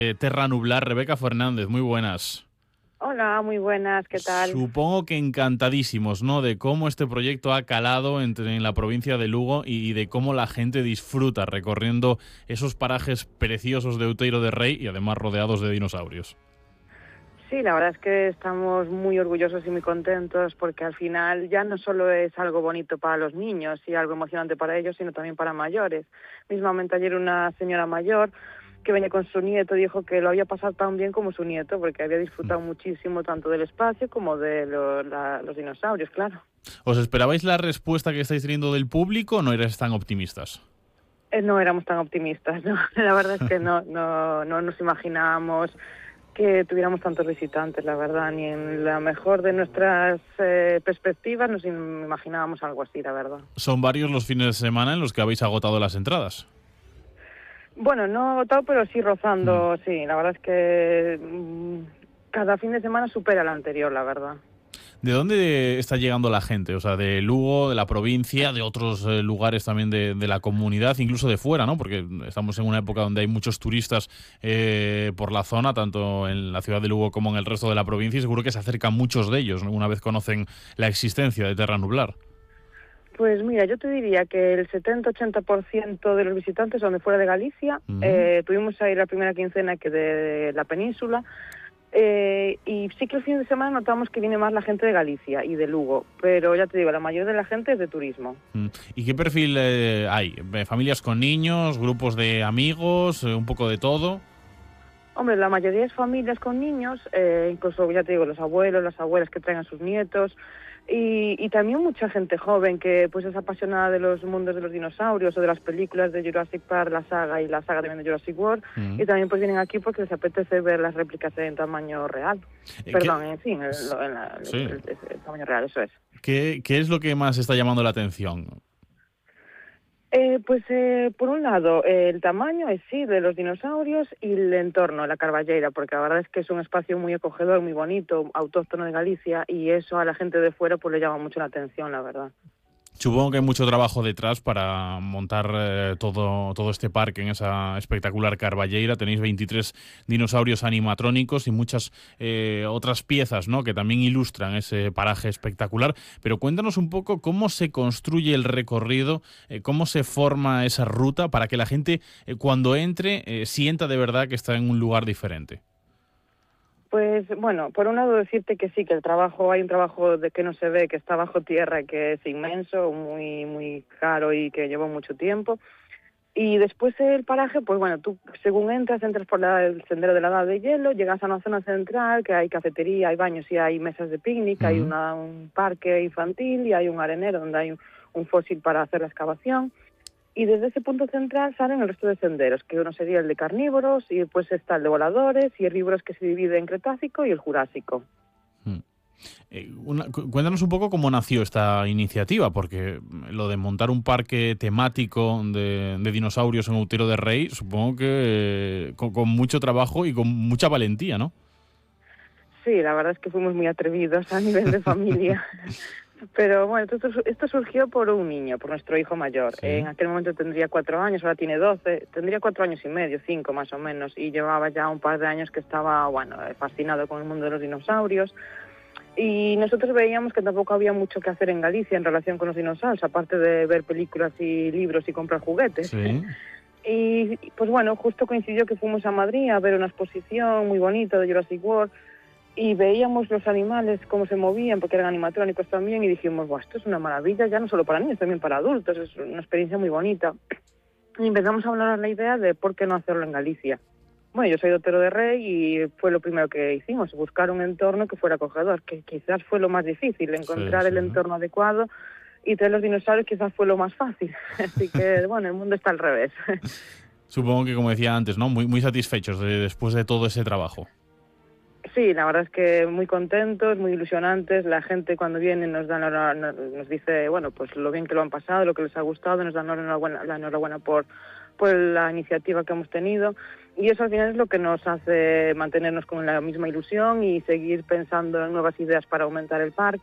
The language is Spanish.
Terra Nublar, Rebeca Fernández, muy buenas. Hola, muy buenas, ¿qué tal? Supongo que encantadísimos, ¿no?, de cómo este proyecto ha calado en la provincia de Lugo y de cómo la gente disfruta recorriendo esos parajes preciosos de Outeiro de Rei y además rodeados de dinosaurios. Sí, la verdad es que estamos muy orgullosos y muy contentos porque al final ya no solo es algo bonito para los niños y algo emocionante para ellos, sino también para mayores. Mismamente ayer una señora mayor que venía con su nieto dijo que lo había pasado tan bien como su nieto porque había disfrutado muchísimo tanto del espacio como de los dinosaurios, claro. ¿Os esperabais la respuesta que estáis teniendo del público o no erais tan optimistas? No éramos tan optimistas, ¿no? La verdad es que no nos imaginábamos que tuviéramos tantos visitantes, la verdad, ni en la mejor de nuestras perspectivas nos imaginábamos algo así, la verdad. Son varios los fines de semana en los que habéis agotado las entradas. Bueno, no agotado, pero sí rozando, sí, la verdad es que cada fin de semana supera el anterior, la verdad. ¿De dónde está llegando la gente? O sea, de Lugo, de la provincia, de otros lugares también de la comunidad, incluso de fuera, ¿no? Porque estamos en una época donde hay muchos turistas por la zona, tanto en la ciudad de Lugo como en el resto de la provincia, y seguro que se acercan muchos de ellos, ¿no?, una vez conocen la existencia de Terra Nublar. Pues mira, yo te diría que el 70-80% de los visitantes son de fuera de Galicia. Tuvimos ahí la primera quincena que de la península. Y sí que el fin de semana notamos que viene más la gente de Galicia y de Lugo, pero ya te digo, la mayoría de la gente es de turismo. ¿Y qué perfil hay? ¿Familias con niños, grupos de amigos, un poco de todo? Hombre, la mayoría es familias con niños, incluso ya te digo, los abuelos, las abuelas que traen a sus nietos, y también mucha gente joven que pues es apasionada de los mundos de los dinosaurios o de las películas de Jurassic Park, la saga y la saga también de Jurassic World, y también pues vienen aquí porque les apetece ver las réplicas en tamaño real. Perdón, en fin, Sí. el tamaño real, eso es. ¿Qué es lo que más está llamando la atención? Por un lado, el tamaño sí de los dinosaurios y el entorno, la Carballeira, porque la verdad es que es un espacio muy acogedor, muy bonito, autóctono de Galicia, y eso a la gente de fuera pues le llama mucho la atención, la verdad. Supongo que hay mucho trabajo detrás para montar todo este parque en esa espectacular Carballeira. Tenéis 23 dinosaurios animatrónicos y muchas otras piezas, ¿no?, que también ilustran ese paraje espectacular. Pero cuéntanos un poco cómo se construye el recorrido, cómo se forma esa ruta para que la gente cuando entre sienta de verdad que está en un lugar diferente. Pues bueno, por un lado decirte que sí, que hay un trabajo de que no se ve, que está bajo tierra, que es inmenso, muy muy caro y que lleva mucho tiempo. Y después el paraje, pues bueno, tú según entras por el sendero de la Edad de Hielo, llegas a una zona central, que hay cafetería, hay baños y hay mesas de picnic, hay un parque infantil y hay un arenero donde hay un fósil para hacer la excavación. Y desde ese punto central salen el resto de senderos, que uno sería el de carnívoros, y después está el de voladores y herbívoros, que se divide en Cretácico y el Jurásico. Mm. Cuéntanos un poco cómo nació esta iniciativa, porque lo de montar un parque temático de dinosaurios en Outeiro de Rei, supongo que con mucho trabajo y con mucha valentía, ¿no? Sí, la verdad es que fuimos muy atrevidos a nivel de familia. Pero bueno, esto surgió por un niño, por nuestro hijo mayor. Sí. En aquel momento tendría 4 años, ahora tiene 12, tendría 4 años y medio, 5 más o menos, y llevaba ya un par de años que estaba, bueno, fascinado con el mundo de los dinosaurios. Y nosotros veíamos que tampoco había mucho que hacer en Galicia en relación con los dinosaurios, aparte de ver películas y libros y comprar juguetes. Sí. Y pues bueno, justo coincidió que fuimos a Madrid a ver una exposición muy bonita de Jurassic World y veíamos los animales, cómo se movían, porque eran animatrónicos también, y dijimos, wow, esto es una maravilla, ya no solo para niños, también para adultos, es una experiencia muy bonita. Y empezamos a hablar la idea de por qué no hacerlo en Galicia. Bueno, yo soy de Outeiro de Rei y fue lo primero que hicimos, buscar un entorno que fuera acogedor, que quizás fue lo más difícil, encontrar el entorno adecuado, y traer los dinosaurios quizás fue lo más fácil. Así que, bueno, el mundo está al revés. Supongo que, como decía antes, ¿no?, muy satisfechos después de todo ese trabajo. Sí, la verdad es que muy contentos, muy ilusionantes. La gente cuando viene nos dice, bueno, pues lo bien que lo han pasado, lo que les ha gustado, nos dan la enhorabuena por la iniciativa que hemos tenido. Y eso al final es lo que nos hace mantenernos con la misma ilusión y seguir pensando en nuevas ideas para aumentar el parque